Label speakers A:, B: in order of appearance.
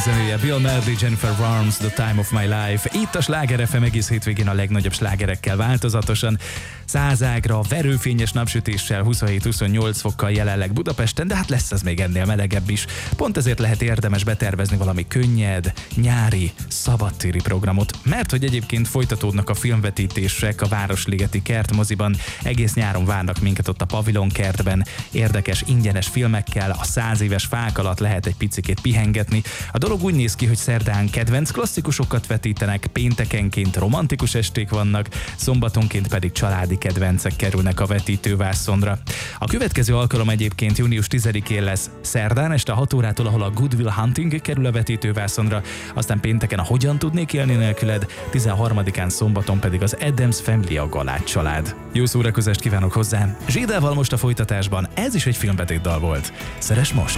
A: zenéje, Bill Medley, Jennifer Warnes, The Time of My Life. Itt a Sláger FM egész hétvégén a legnagyobb slágerekkel változatosan. 100 ágra, verőfényes napsütéssel, 27-28 fokkal jelenleg Budapesten, de hát lesz ez még ennél melegebb is. Pont ezért lehet érdemes betervezni valami könnyed, nyári, szabadtéri programot, mert hogy egyébként folytatódnak a filmvetítések a Városligeti Kertmoziban. Egész nyáron várnak minket ott a Pavilon kertben. Érdekes, ingyenes filmekkel, a 100 éves fák alatt lehet egy picikét pihengetni. A dolog úgy néz ki, hogy szerdán kedvenc klasszikusokat vetítenek, péntekenként romantikus esték vannak, szombatonként pedig családi kedvencek kerülnek a vetítővászonra. A következő alkalom egyébként június 10-én lesz, szerdán este 6 órától, ahol a Good Will Hunting kerül a vetítővászonra, aztán pénteken a Hogyan tudnék élni nélküled, 13-án szombaton pedig az Addams Family, a Galács család. Jó szórakozást kívánok hozzá! Zsédával most a folytatásban, ez is egy filmbetétdal volt. Szeress most!